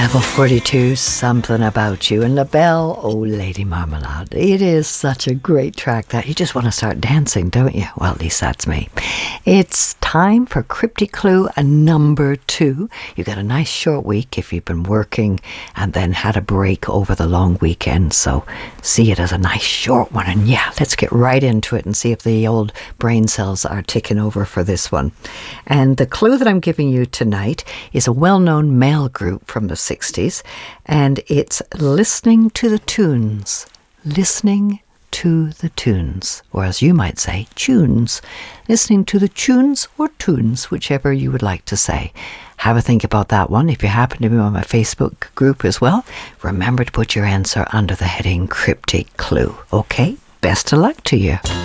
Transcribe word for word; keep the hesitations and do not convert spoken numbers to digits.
Level forty-two, Something About You. And LaBelle, oh, Lady Marmalade. It is such a great track that you just want to start dancing, don't you? Well, at least that's me. It's time for Cryptic Clue number two. You got a nice short week if you've been working and then had a break over the long weekend. So see it as a nice short one. And yeah, let's get right into it and see if the old brain cells are ticking over for this one. And the clue that I'm giving you tonight is a well-known male group from the sixties, and it's Listening to the Tunes. Listening to the tunes, or as you might say, tunes. Listening to the tunes or tunes, whichever you would like to say. Have a think about that one. If you happen to be on my Facebook group as well, remember to put your answer under the heading Cryptic Clue. Okay, best of luck to you.